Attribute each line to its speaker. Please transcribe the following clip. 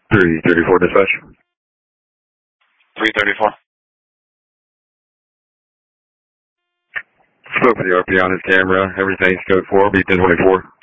Speaker 1: 334 dispatch.
Speaker 2: 334.
Speaker 1: Spoke with the RP on his camera. Everything's code 4, be 1024.